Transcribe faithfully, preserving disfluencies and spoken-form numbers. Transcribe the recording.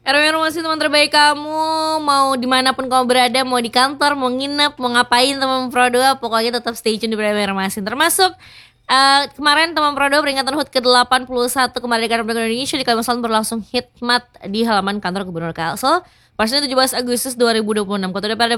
R W Informasi teman terbaik kamu. Mau dimanapun kamu berada, mau di kantor, mau nginep, mau ngapain teman Pro dua, pokoknya tetap stay tune di R W Informasi. Termasuk uh, kemarin teman Pro dua peringatan H U T ke delapan puluh satu kemerdekaan Republik Indonesia di Kalimantan Selatan berlangsung hikmat di halaman kantor Gubernur Kalsel. Pastinya tujuh belas Agustus dua ribu dua puluh enam. Kota D P R